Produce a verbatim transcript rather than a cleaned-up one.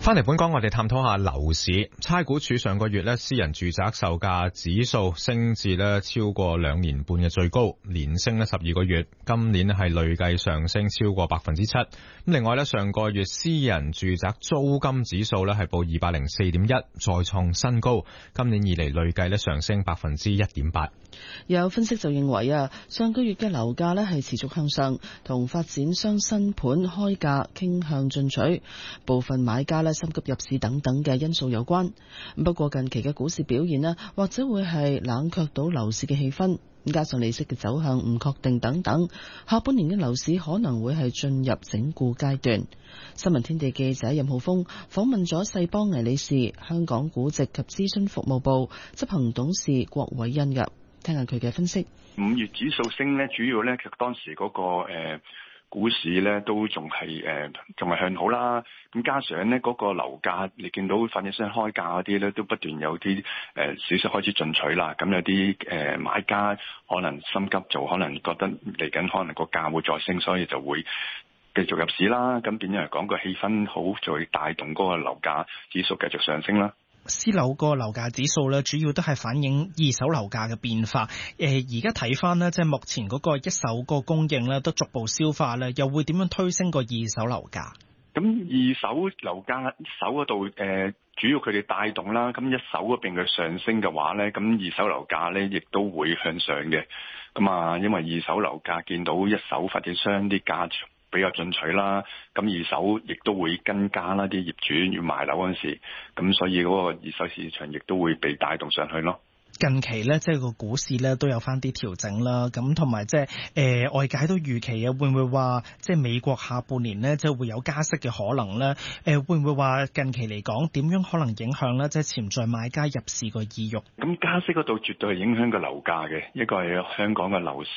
翻嚟本港，我哋探討下樓市。差估署上個月咧，私人住宅售價指數升至咧超過兩年半嘅最高，連升咧十二個月。今年咧係累計上升超過百分之七。咁另外咧，上個月私人住宅租金指數咧係報二百零四點一，再創新高。今年以嚟累計咧上升百分之一點八。 有分析就認為啊，上個月嘅樓價咧係持續向上，同發展商新盤開價傾向進取，部分買家咧心急入市等等嘅因素有關。不過近期嘅股市表現咧，或者會係冷卻到樓市嘅氣氛，加上利息嘅走向唔確定等等，下半年嘅樓市可能會係進入整固階段。新聞天地記者任浩峰訪問咗世邦魏理仕香港估值及諮詢服務部執行董事郭偉恩嘅，聽下佢嘅分析。 五月指數升咧，主要咧其實當時嗰、那個誒、呃、股市咧都仲係誒仲係向好啦。咁加上咧嗰、那個樓價，你見到發展商開價嗰啲咧都不斷有啲誒、呃、少少開始進取啦。咁有啲誒、呃、買家可能心急，就可能覺得嚟緊可能個價會再升，所以就會繼續入市啦。咁變咗嚟講個氣氛好，就會帶動嗰個樓價指數繼續上升啦。 私樓個樓價指數咧，主要都係反映二手樓價嘅變化。誒，而家睇翻呢，即係目前嗰個一手個供應咧，都逐步消化咧，又會點樣推升個二手樓價？ 咁二手樓價一手嗰度誒，主要佢哋帶動啦。咁一手嗰邊嘅上升嘅話咧，咁二手樓價咧亦都會向上嘅。咁啊，因為二手樓價見到一手發展商啲價比較進取啦，咁二手亦都會跟加啦，啲業主要賣樓嗰陣時，咁所以嗰個二手市場亦都會被帶動上去咯。 近期咧，即係個股市咧都有翻啲調整啦，咁同埋即係誒外界都預期啊，會唔會話即係美國下半年咧即係會有加息嘅可能咧？誒、呃、會唔會話近期嚟講點樣可能影響咧？即係潛在買家入市個意欲？ 咁加息嗰度絕對係影響個樓價嘅，一個係香港嘅樓市。